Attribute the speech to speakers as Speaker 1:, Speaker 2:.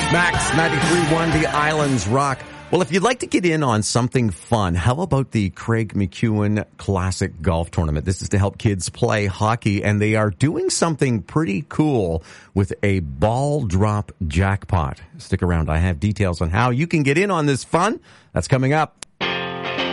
Speaker 1: Max 93.1, The Islands Rock. Well, if you'd like to get in on something fun, how about the Craig McEwen Classic Golf Tournament? This is to help kids play hockey, and they are doing something pretty cool with a ball drop jackpot. Stick around. I have details on how you can get in on this fun. That's coming up.